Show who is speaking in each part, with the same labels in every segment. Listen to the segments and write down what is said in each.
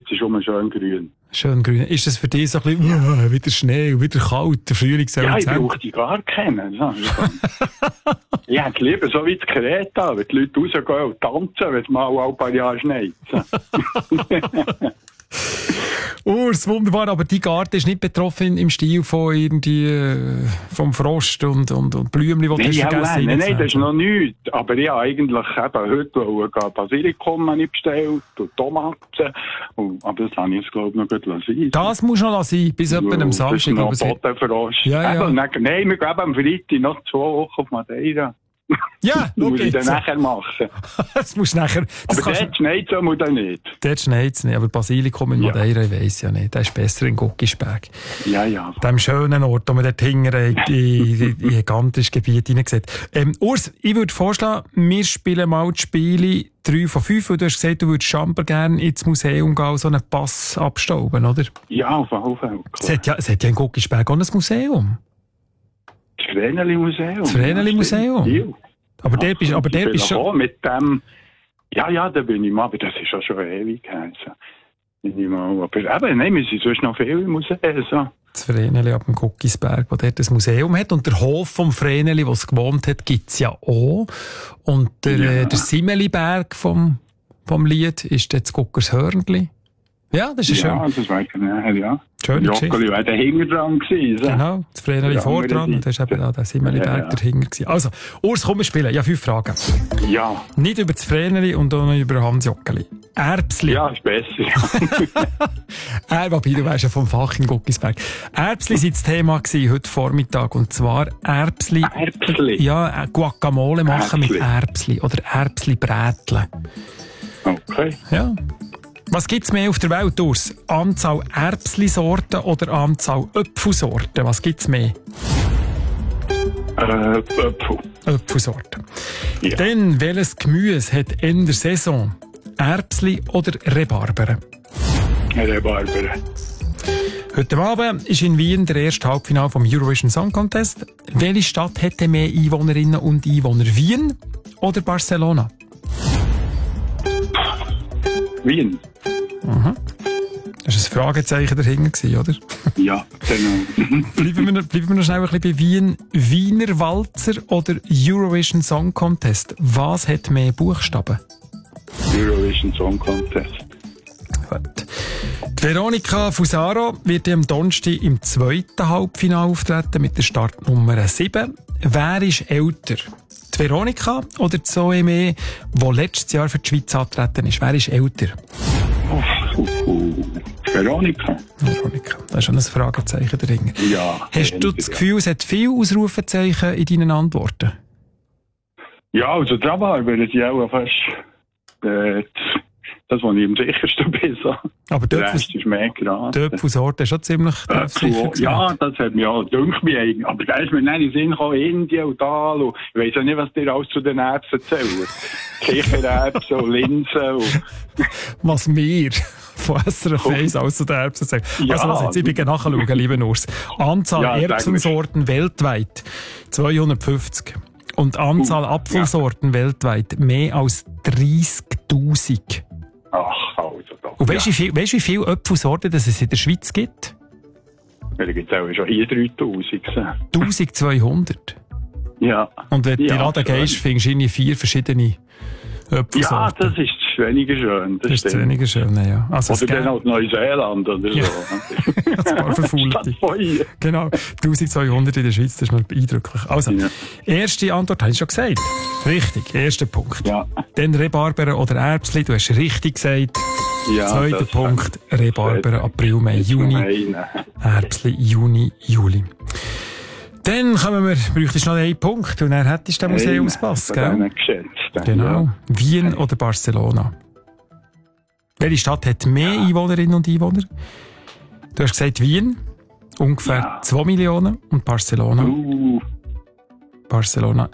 Speaker 1: ist schon schön grün.
Speaker 2: Schön grün. Ist das für dich so ein bisschen, wieder Schnee und wieder kalt, der Frühling soll
Speaker 1: Ja, ich brauche die gar kennen. Ich hätte lieber so wie die Kreta, wenn die Leute rausgehen und tanzen, wenn es mal ein paar Jahre schneit.
Speaker 2: Urs, wunderbar, aber die Garten ist nicht betroffen im Stil von irgendwie, vom Frost und Blümchen, die du hast vergessen.
Speaker 1: Nein, das ist noch nichts. Aber ich habe eigentlich eben heute Basilikum bestellt und Tomaten. Aber das habe ich jetzt, glaube ich, noch gut lassen.
Speaker 2: Das muss noch sein, bis etwa am Samstag.
Speaker 1: Das ist noch Bodenfrost.
Speaker 2: Ja.
Speaker 1: Nein, wir gehen am Freitag noch 2 Wochen auf Madeira.
Speaker 2: Ja,
Speaker 1: das muss ich dann nachher machen.
Speaker 2: Das musst du nachher...
Speaker 1: Aber dort schneit es oder nicht?
Speaker 2: Dort schneit es nicht, aber Basilikum in Madeira, ich weiss ja nicht. Der ist besser in Guckisberg.
Speaker 1: Ja.
Speaker 2: Dem schönen Ort, wo man dort hinten in gigantisches Gebiet hineinsieht. Urs, ich würde vorschlagen, wir spielen mal die Spiele 3 von 5, weil du hast gesagt, du würdest Schamper gerne ins Museum gehen, so einen Pass abstauben, oder?
Speaker 1: Ja, auf jeden Fall.
Speaker 2: Es hat ja in Guckisberg auch ein Museum.
Speaker 1: Das Vreneli-Museum.
Speaker 2: Das Vreneli-Museum? Ja. Aber der bist schon...
Speaker 1: Mit dem... Ja, da bin ich mal, aber das ist ja schon ewig. Also. Aber eben, nein, wir sind sonst noch viele im Museum. So.
Speaker 2: Das Vreneli ab dem Guckisberg, wo dort ein Museum hat. Und der Hof vom Vreneli, wo es gewohnt hat, gibt es ja auch. Und der Simmeliberg vom Lied ist jetzt Guckershörnli. Ja, das ist schön.
Speaker 1: Ja, das weiß ich nicht, ja.
Speaker 2: Schöne Geschichte.
Speaker 1: Joggeli war dahinter dran gewesen. So.
Speaker 2: Genau, das Vreneli vor dran und da ist eben auch der Simmeliberg dahinter gewesen. Also, Urs, komm, wir spielen. Ja, 5 Fragen.
Speaker 1: Ja.
Speaker 2: Nicht über das Vreneli und auch nicht über Hans Joggeli. Erbsli.
Speaker 1: Ja, ist besser.
Speaker 2: Wobei, du weißt ja vom Fach in Guckisberg. Erbsli waren das Thema gewesen, heute Vormittag. Und zwar Erbsli.
Speaker 1: Erbsli?
Speaker 2: Ja, Guacamole machen mit Erbsli. Oder Erbsli-Brätle.
Speaker 1: Okay.
Speaker 2: Ja. Was gibt's mehr auf der Welt, Urs? Anzahl Erbsli-Sorten oder Anzahl Äpfelsorten? Was gibt's mehr? Äpfelsorten.
Speaker 1: Ja.
Speaker 2: Dann, welches Gemüse hat in der Saison? Erbsli oder Rhabarberen?
Speaker 1: Rhabarberen.
Speaker 2: Heute Abend ist in Wien der erste Halbfinale vom Eurovision Song Contest. Welche Stadt hätte mehr Einwohnerinnen und Einwohner? Wien oder Barcelona?
Speaker 1: Wien.
Speaker 2: Mhm. Das war ein Fragezeichen dahinter, oder?
Speaker 1: Ja, genau.
Speaker 2: Bleiben wir noch schnell ein bisschen bei Wien. Wiener Walzer oder Eurovision Song Contest? Was hat mehr Buchstaben?
Speaker 1: Eurovision Song Contest.
Speaker 2: Gut. Die Veronika Fusaro wird am Donnerstag im 2. Halbfinale auftreten mit der Startnummer 7. Wer ist älter? Die Veronika oder die Zoe, die letztes Jahr für die Schweiz angetreten ist? Wer ist älter?
Speaker 1: Veronika.
Speaker 2: Da ist schon ein Fragezeichen dahinter.
Speaker 1: Ja.
Speaker 2: Hast du das Gefühl, es hat viele Ausrufezeichen in deinen Antworten?
Speaker 1: Ja, also die Rhabarber ist ja auch fast das, was ich am sichersten bin. So.
Speaker 2: Aber
Speaker 1: der Rest ist mehr gerade.
Speaker 2: Die Äpfelsorte ist schon ziemlich sicher.
Speaker 1: Ja, das hat mich auch dünkt mich eigentlich. Aber da ist mir nicht in den Sinn gekommen, Indien und Tal. Und ich weiss ja nicht, was dir alles zu den Erbsen erzählen. Kichererbsen und Linsen. Und
Speaker 2: was wir von SRF 1 alles zu den Erbsen sagen.
Speaker 1: Ja.
Speaker 2: Also was jetzt, ich bin nachschauen, lieber Urs. Anzahl Erbsensorten weltweit 250. Und Anzahl Apfelsorten weltweit mehr als 30.000.
Speaker 1: Ach, also doch.
Speaker 2: Und weißt du, wie viele Äpfelsorten es in der Schweiz gibt?
Speaker 1: Da gibt es auch schon hier 3.000.
Speaker 2: 1200.
Speaker 1: Ja.
Speaker 2: Und wenn du in den Laden gehst, findest du 4 verschiedene Äpfelsorten.
Speaker 1: Ja, das ist weniger schön.
Speaker 2: Das ist weniger schön, ja. Also
Speaker 1: oder dann halt Neuseeland oder
Speaker 2: ja.
Speaker 1: so.
Speaker 2: Das paar Verfaulte. Genau, 1200 in der Schweiz, das ist mal eindrücklich. Also, erste Antwort habe ich schon gesagt. Richtig, erster Punkt.
Speaker 1: Ja.
Speaker 2: Dann Rhabarberen oder Erbsli, du hast richtig gesagt.
Speaker 1: Ja,
Speaker 2: zweiter Punkt, Rhabarberen, April, Mai, Juni. Erbsli, Juni, Juli. Dann bräuchtest du noch einen Punkt und dann hättest du den Museumspass, gell? Genau. Ja. Wien oder Barcelona? Welche Stadt hat mehr Einwohnerinnen und Einwohner? Du hast gesagt Wien, ungefähr 2 Millionen und Barcelona? Barcelona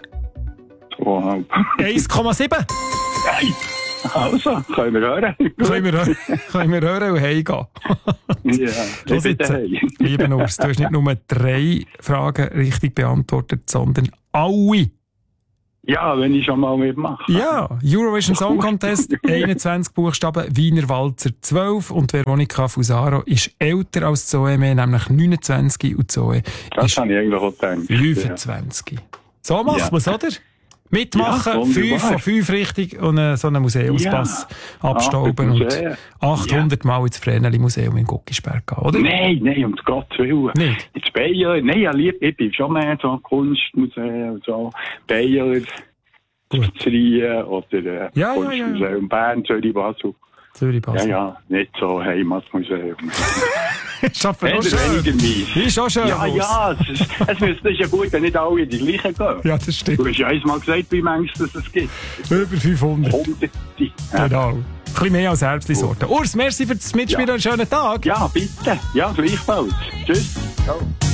Speaker 2: 1,7.
Speaker 1: Also, können wir hören.
Speaker 2: können wir hören und heimgehen.
Speaker 1: Ja,
Speaker 2: lieber Urs, du hast nicht nur 3 Fragen richtig beantwortet, sondern alle.
Speaker 1: Ja, wenn ich schon mal mitmache.
Speaker 2: Ja, Eurovision Song Contest, 21 Buchstaben, Wiener Walzer 12 und Veronika Fusaro ist älter als Zoe, nämlich 29 und Zoe
Speaker 1: das habe ich eigentlich auch gedacht.
Speaker 2: 25. Ja. So macht man es, oder? Mitmachen, 5 von 5 richtig und so einen Museumspass abstauben und 800 Mal ins Vreneli-Museum in Guckisberg gehen, oder?
Speaker 1: Nein, um Gottes Willen.
Speaker 2: Nicht?
Speaker 1: Ins Bayer, ich bin schon mehr so Kunstmuseum und so. Bayer, Zrien oder Kunstmuseum Bern, Zürich, Basel. Ja, nicht so Heimatmuseum.
Speaker 2: Ist aber auch schön. Ist auch schön.
Speaker 1: Ja, es ist ja gut, wenn nicht alle in die gleichen gehen.
Speaker 2: Ja, das stimmt.
Speaker 1: Du hast ja einmal gesagt, wie manches es gibt.
Speaker 2: Über 500.
Speaker 1: Hunderte.
Speaker 2: Genau. Ein bisschen mehr als Herbstli-Sorten. Urs, merci für das Mitspielen und einen schönen Tag.
Speaker 1: Ja, bitte. Ja, gleichfalls. Tschüss. Ciao.